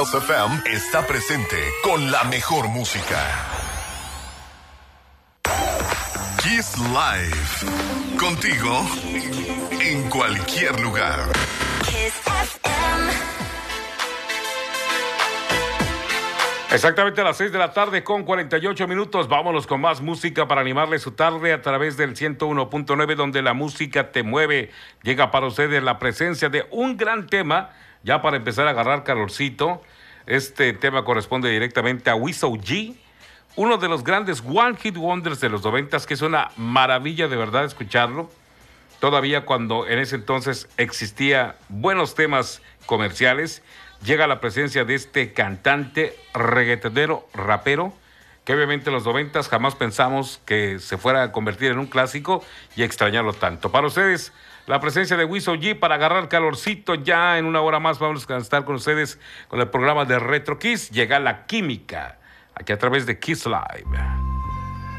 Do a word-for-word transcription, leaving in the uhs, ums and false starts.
F M está presente con la mejor música. Kiss Live. Contigo en cualquier lugar. Kiss F M. Exactamente a las seis de la tarde con cuarenta y ocho minutos. Vámonos con más música para animarle su tarde a través del ciento uno punto nueve, donde la música te mueve. Llega para ustedes la presencia de un gran tema, ya para empezar a agarrar calorcito. Este tema corresponde directamente a Wiso G, uno de los grandes One Hit Wonders de los noventas, que es una maravilla de verdad escucharlo. Todavía cuando en ese entonces existía buenos temas comerciales, llega la presencia de este cantante, reggaetonero, rapero, que obviamente en los noventas jamás pensamos que se fuera a convertir en un clásico y extrañarlo tanto. Para ustedes, la presencia de Wiso G para agarrar calorcito. Ya en una hora más vamos a estar con ustedes con el programa de Retro Kiss. Llega la química, aquí a través de Kiss Live.